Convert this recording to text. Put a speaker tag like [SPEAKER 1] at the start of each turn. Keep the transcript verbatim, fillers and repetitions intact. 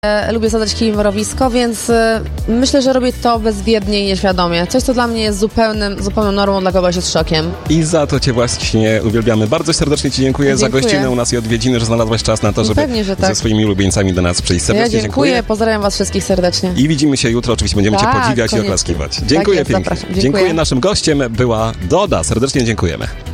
[SPEAKER 1] E, Lubię zadać kijem mrowisko, więc e, myślę, że robię to bezwiednie i nieświadomie. Coś, co dla mnie jest zupełnym, zupełną normą, dla kogoś jest szokiem.
[SPEAKER 2] I za to cię właśnie uwielbiamy. Bardzo serdecznie ci dziękuję,
[SPEAKER 1] dziękuję.
[SPEAKER 2] za gościnę u nas i odwiedziny, że znalazłaś czas na to, żeby
[SPEAKER 1] Pewnie, że tak.
[SPEAKER 2] ze swoimi ulubieńcami do nas przyjść. Serdecznie
[SPEAKER 1] Ja dziękuję, dziękuję, pozdrawiam was wszystkich serdecznie.
[SPEAKER 2] I widzimy się jutro, oczywiście będziemy
[SPEAKER 1] tak,
[SPEAKER 2] cię podziwiać
[SPEAKER 1] koniecznie.
[SPEAKER 2] i oklaskiwać. Dziękuję
[SPEAKER 1] tak jest,
[SPEAKER 2] pięknie.
[SPEAKER 1] Dziękuję.
[SPEAKER 2] Dziękuję. Naszym gościem była Doda. Serdecznie dziękujemy.